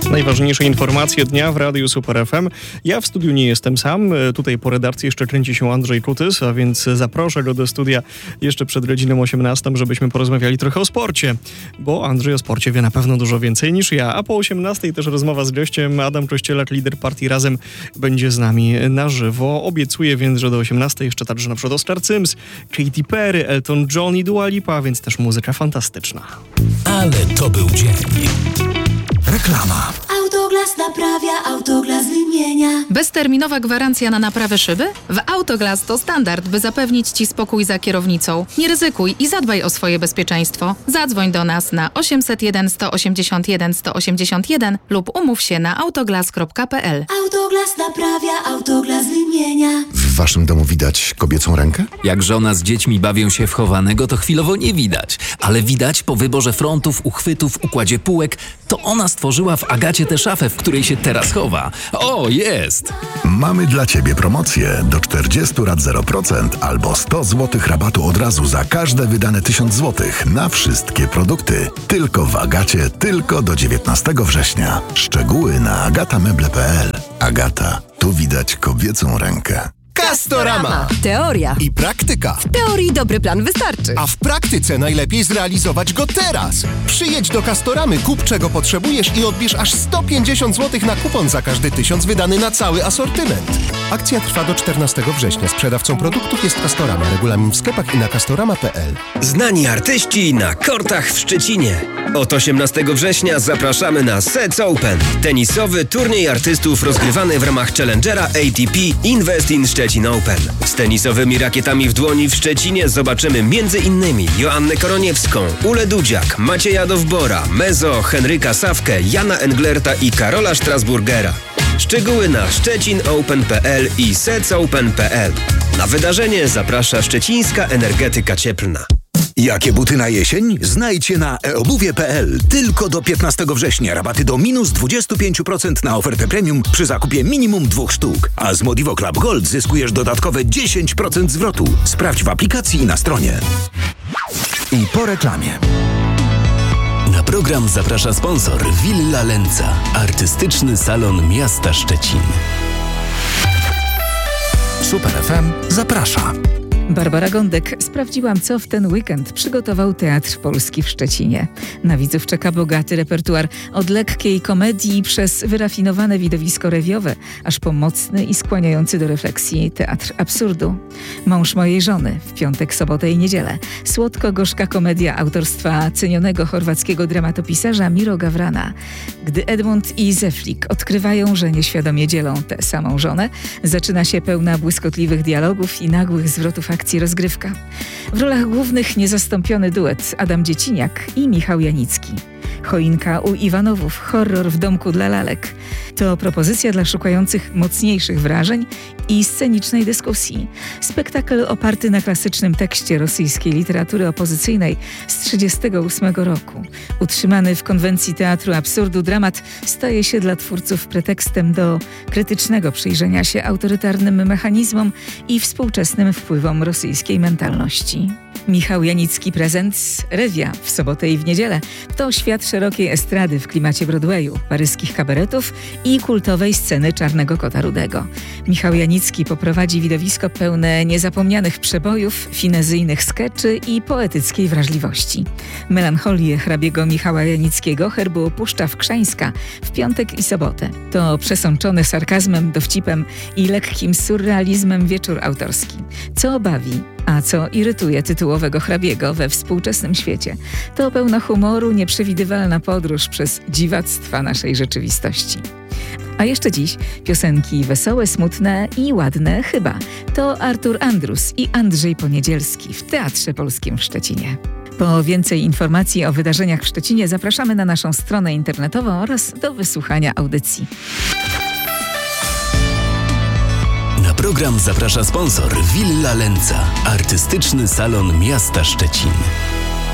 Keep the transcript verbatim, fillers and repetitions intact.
Najważniejsze informacje dnia w Radiu Super F M. Ja w studiu nie jestem sam. Tutaj po redakcji jeszcze kręci się Andrzej Kutys, a więc zaproszę go do studia jeszcze przed godziną osiemnastą, żebyśmy porozmawiali trochę o sporcie. Bo Andrzej o sporcie wie na pewno dużo więcej niż ja. A po osiemnastej też rozmowa z gościem. Adam Kościelak, lider partii Razem, będzie z nami na żywo. Obiecuję więc, że do osiemnastej jeszcze także na przykład Oscar Sims, Katy Perry, Elton John i Dua Lipa, więc też muzyka fantastyczna. Ale to był dzień. Reklama. Autoglas naprawia, Autoglas wymienia. Bezterminowa gwarancja na naprawę szyby? W Autoglas to standard, by zapewnić Ci spokój za kierownicą. Nie ryzykuj i zadbaj o swoje bezpieczeństwo. Zadzwoń do nas na osiemset jeden sto osiemdziesiąt jeden sto osiemdziesiąt jeden lub umów się na autoglas kropka p l. Autoglas naprawia, Autoglas wymienia. W waszym domu widać kobiecą rękę? Jak żona z dziećmi bawią się w chowanego, to chwilowo nie widać. Ale widać po wyborze frontów, uchwytów, układzie półek, to ona stworzyła w Agacie tę szafę, w której się teraz chowa. O, jest! Mamy dla Ciebie promocję do czterdziestu rat zero procent albo sto złotych rabatu od razu za każde wydane tysiąc złotych na wszystkie produkty. Tylko w Agacie, tylko do dziewiętnastego września. Szczegóły na agatameble kropka p l. Agata, tu widać kobiecą rękę. Castorama. Teoria I praktyka. W teorii dobry plan wystarczy. A w praktyce najlepiej zrealizować go teraz. Przyjedź do Castoramy, kup czego potrzebujesz i odbierz aż sto pięćdziesiąt złotych na kupon za każdy tysiąc wydany na cały asortyment. Akcja trwa do czternastego września. Sprzedawcą produktów jest Castorama. Regulamin w sklepach i na castorama kropka p l. Znani artyści na kortach w Szczecinie. Od osiemnastego września zapraszamy na Sets Open. Tenisowy turniej artystów rozgrywany w ramach Challengera A T P Invest in Szczecin Open. Z tenisowymi rakietami w dłoni w Szczecinie zobaczymy między innymi Joannę Koroniewską, Ulę Dudziak, Macieja Dowbora, Mezo, Henryka Sawkę, Jana Englerta i Karola Strasburgera. Szczegóły na szczecinopen kropka p l i setsopen kropka p l. Na wydarzenie zaprasza Szczecińska Energetyka Cieplna. Jakie buty na jesień? Znajdź je na e obuwie kropka p l. Tylko do piętnastego września rabaty do minus dwadzieścia pięć procent na ofertę premium przy zakupie minimum dwóch sztuk. A z Modivo Club Gold zyskujesz dodatkowe dziesięć procent zwrotu. Sprawdź w aplikacji i na stronie. I po reklamie. Na program zaprasza sponsor Villa Lenza, artystyczny salon miasta Szczecin. Super F M zaprasza. Barbara Gądek. Sprawdziłam, co w ten weekend przygotował Teatr Polski w Szczecinie. Na widzów czeka bogaty repertuar od lekkiej komedii przez wyrafinowane widowisko rewiowe, aż po mocny i skłaniający do refleksji teatr absurdu. Mąż mojej żony w piątek, sobotę i niedzielę. Słodko-gorzka komedia autorstwa cenionego chorwackiego dramatopisarza Miro Gavrana. Gdy Edmund i Zeflik odkrywają, że nieświadomie dzielą tę samą żonę, zaczyna się pełna błyskotliwych dialogów i nagłych zwrotów akcji rozgrywka. W rolach głównych niezastąpiony duet Adam Dzieciniak i Michał Janicki. Choinka u Iwanowów, horror w domku dla lalek. To propozycja dla szukających mocniejszych wrażeń i scenicznej dyskusji. Spektakl oparty na klasycznym tekście rosyjskiej literatury opozycyjnej z trzydziestego ósmego roku. Utrzymany w konwencji teatru absurdu dramat staje się dla twórców pretekstem do krytycznego przyjrzenia się autorytarnym mechanizmom i współczesnym wpływom rosyjskiej mentalności. Michał Janicki prezent Rewia w sobotę i w niedzielę to świat szerokiej estrady w klimacie Broadwayu, paryskich kabaretów i kultowej sceny Czarnego Kota Rudego. Michał Janicki poprowadzi widowisko pełne niezapomnianych przebojów, finezyjnych skeczy i poetyckiej wrażliwości. Melancholię hrabiego Michała Janickiego herbu Puszczaw Krzańska w piątek i sobotę. To przesączony sarkazmem, dowcipem i lekkim surrealizmem wieczór autorski. Co bawi, a co irytuje tytułowego hrabiego we współczesnym świecie. To pełna humoru, nieprzewidywalna podróż przez dziwactwa naszej rzeczywistości. A jeszcze dziś piosenki wesołe, smutne i ładne chyba. To Artur Andrus i Andrzej Poniedzielski w Teatrze Polskim w Szczecinie. Po więcej informacji o wydarzeniach w Szczecinie zapraszamy na naszą stronę internetową oraz do wysłuchania audycji. Na program zaprasza sponsor Villa Lenza, artystyczny salon miasta Szczecin.